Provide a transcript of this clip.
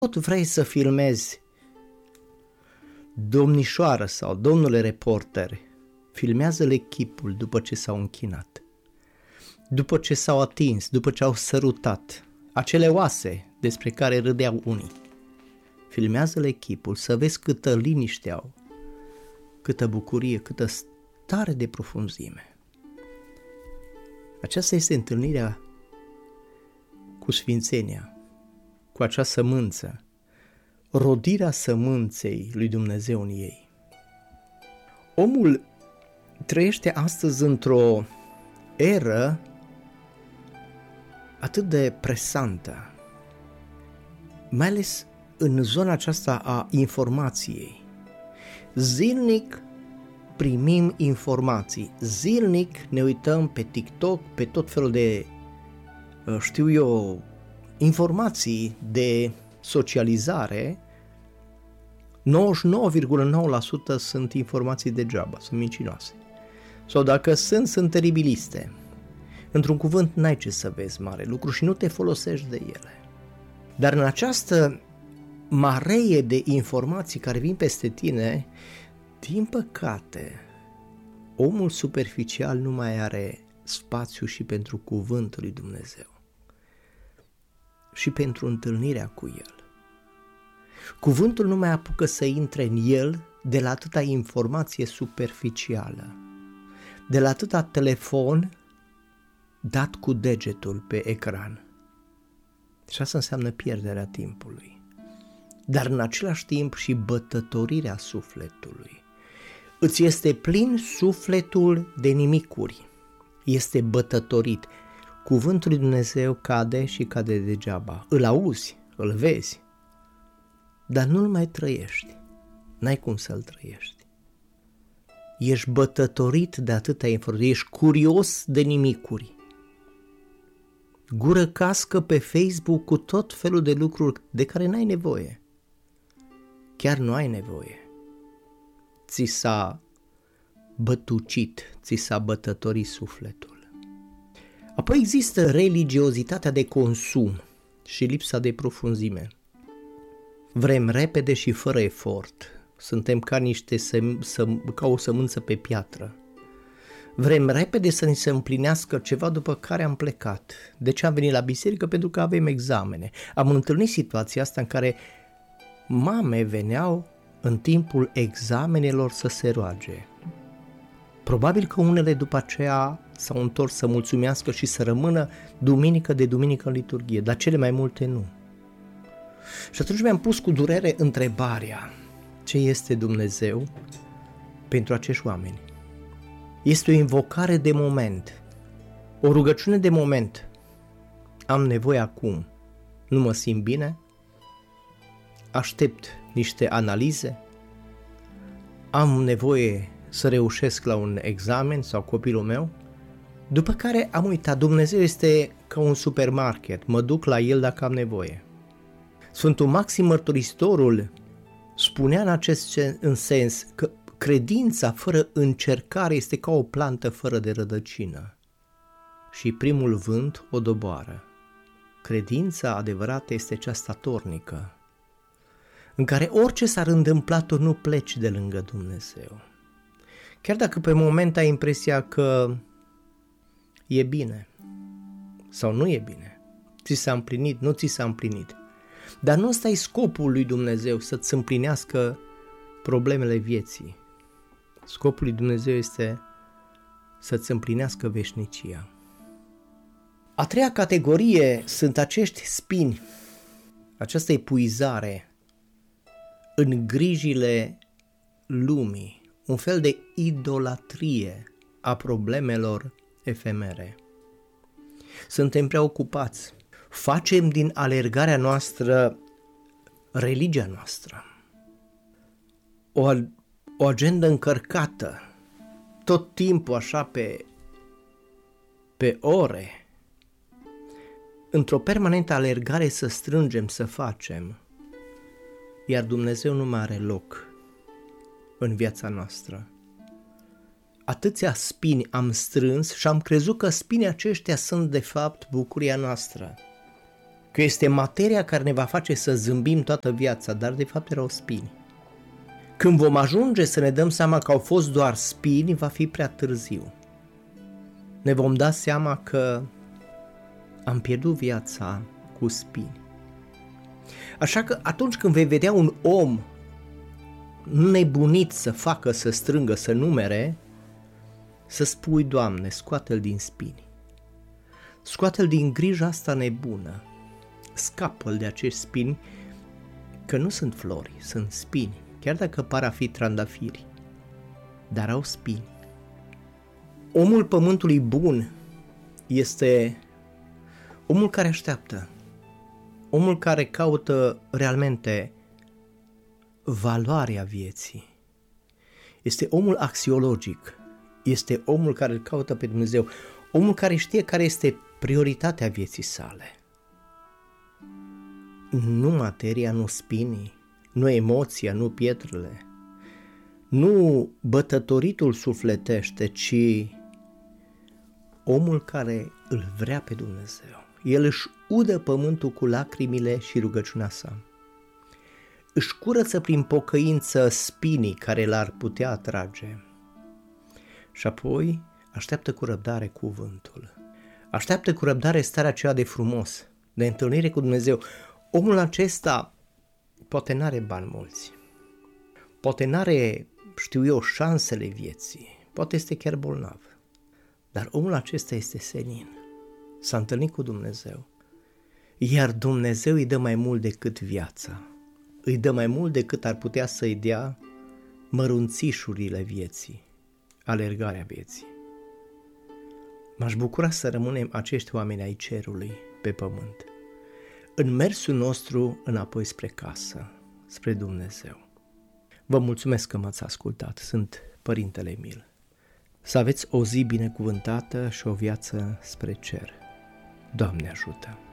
tot vrei să filmezi, domnișoară sau domnule reporter, filmează-le chipul după ce s-au închinat, după ce s-au atins, după ce au sărutat, acele oase despre care râdeau unii. Filmează-le chipul să vezi câtă liniște au, câtă bucurie, câtă stare de profunzime. Aceasta este întâlnirea cu sfințenia, cu acea sămânță, rodirea sămânței lui Dumnezeu în ei. Omul trăiește astăzi într-o eră atât de presantă, mai ales în zona aceasta a informației. Zilnic primim informații, zilnic ne uităm pe TikTok, pe tot felul de, informații de socializare. 99,9% sunt informații degeaba, sunt mincinoase. Sau dacă sunt teribiliste. Într-un cuvânt n-ai ce să vezi mare lucru și nu te folosești de ele. Dar în această mareie de informații care vin peste tine, din păcate, omul superficial nu mai are spațiu și pentru cuvântul lui Dumnezeu și pentru întâlnirea cu el. Cuvântul nu mai apucă să intre în el de la atâta informație superficială, de la atâta telefon dat cu degetul pe ecran. Și asta înseamnă pierderea timpului, dar în același timp și bătătorirea sufletului. Îți este plin sufletul de nimicuri, este bătătorit. Cuvântul lui Dumnezeu cade și cade degeaba. Îl auzi, îl vezi, dar nu-l mai trăiești. N-ai cum să-l trăiești. Ești bătătorit de atâta informație, ești curios de nimicuri. Gură cască pe Facebook cu tot felul de lucruri de care n-ai nevoie. Chiar nu ai nevoie. Ți s-a bătucit, ți s-a bătătorit sufletul. Apoi există religiozitatea de consum și lipsa de profunzime. Vrem repede și fără efort. Suntem ca o sămânță pe piatră. Vrem repede să ni se împlinească ceva după care am plecat. De ce am venit la biserică? Pentru că avem examene. Am întâlnit situația asta în care mame veneau în timpul examenelor să se roage. Probabil că unele după aceea s-au întors să mulțumească și să rămână duminică de duminică în liturghie, dar cele mai multe nu. Și atunci mi-am pus cu durere întrebarea: ce este Dumnezeu pentru acești oameni? Este o invocare de moment, o rugăciune de moment. Am nevoie acum, nu mă simt bine, aștept niște analize, am nevoie să reușesc la un examen sau copilul meu, după care am uitat, Dumnezeu este ca un supermarket, mă duc la el dacă am nevoie. Sfântul Maxim Mărturisitorul spunea în acest sens că credința fără încercare este ca o plantă fără de rădăcină și primul vânt o doboară. Credința adevărată este cea statornică, în care orice s-ar întâmpla, tu nu pleci de lângă Dumnezeu. Chiar dacă pe moment ai impresia că e bine sau nu e bine, ți s-a împlinit, nu ți s-a împlinit, dar nu ăsta e scopul lui Dumnezeu, să-ți împlinească problemele vieții. Scopul lui Dumnezeu este să-ți împlinească veșnicia. A treia categorie sunt acești spini, această epuizare în grijile lumii, un fel de idolatrie a problemelor efemere. Suntem preocupați, facem din alergarea noastră religia noastră, o agendă încărcată, tot timpul așa pe ore, într-o permanentă alergare să strângem, să facem, iar Dumnezeu nu mai are loc în viața noastră. Atâția spini am strâns și am crezut că spinii aceștia sunt de fapt bucuria noastră. că este materia care ne va face să zâmbim toată viața, dar de fapt erau spini. Când vom ajunge să ne dăm seama că au fost doar spini, va fi prea târziu. Ne vom da seama că am pierdut viața cu spini. Așa că atunci când vei vedea un om nebunit să facă, să strângă, să numere, să spui: Doamne, scoate-l din spini. Scoate-l din grija asta nebună. Scapă-l de acești spini, că nu sunt flori, sunt spini. Chiar dacă par a fi trandafiri, dar au spini. Omul pământului bun este omul care așteaptă, omul care caută realmente valoarea vieții. Este omul axiologic, este omul care îl caută pe Dumnezeu, omul care știe care este prioritatea vieții sale. Nu materia, nu spinii, nu emoția, nu pietrele, nu bătătoritul sufletește, ci omul care îl vrea pe Dumnezeu. El își udă pământul cu lacrimile și rugăciunea sa. Își curăță prin pocăință spinii care l-ar putea atrage. Și apoi așteaptă cu răbdare cuvântul. Așteaptă cu răbdare starea aceea de frumos, de întâlnire cu Dumnezeu. Omul acesta poate n-are bani mulți, poate n-are, șansele vieții, poate este chiar bolnav, dar omul acesta este senin, s-a întâlnit cu Dumnezeu, iar Dumnezeu îi dă mai mult decât viața, îi dă mai mult decât ar putea să-i dea mărunțișurile vieții, alergarea vieții. M-aș bucura să rămânem acești oameni ai cerului pe pământ, în mersul nostru înapoi spre casă, spre Dumnezeu. Vă mulțumesc că m-ați ascultat, sunt Părintele Emil. Să aveți o zi binecuvântată și o viață spre cer. Doamne ajută!